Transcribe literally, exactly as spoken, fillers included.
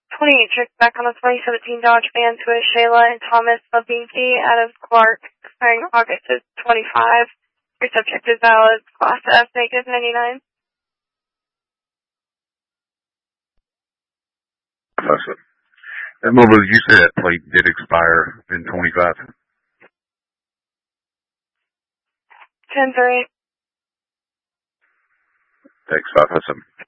twenty-eight trips back on the twenty seventeen Dodge Van Swiss Shayla and Thomas Labinky out of Clark, expiring August of twenty-five. Your subject is valid, Class F, negative ninety-nine. Awesome. That mobile, you said that plate did expire in twenty-five? ten three. Thanks, Awesome.